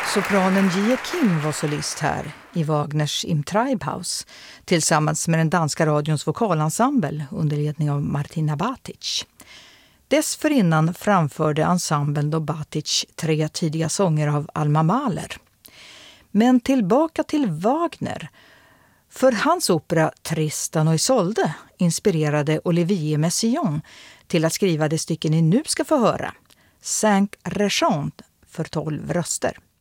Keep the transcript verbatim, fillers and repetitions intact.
Sopranen Jie Kim var solist här i Wagners Im Treibhaus tillsammans med den danska radions vokalensemble under ledning av Martina Batic. Dessförinnan framförde ensemblen och Batic tre tidiga sånger av Alma Mahler. Men tillbaka till Wagner. För hans opera Tristan och Isolde inspirerade Olivier Messiaen till att skriva det stycken ni nu ska få höra. Cinq Regents för tolv röster.